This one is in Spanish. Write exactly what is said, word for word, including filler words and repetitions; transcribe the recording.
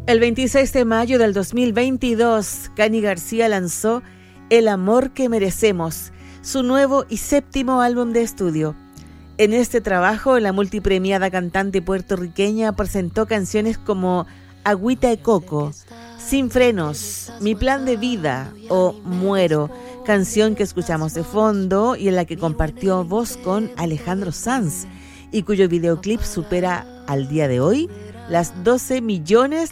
El veintiséis de mayo del dos mil veintidós, Cani García lanzó El amor que merecemos, su nuevo y séptimo álbum de estudio. En este trabajo, la multipremiada cantante puertorriqueña presentó canciones como Agüita de Coco, Sin Frenos, Mi Plan de Vida o Muero, canción que escuchamos de fondo y en la que compartió voz con Alejandro Sanz y cuyo videoclip supera al día de hoy las doce millones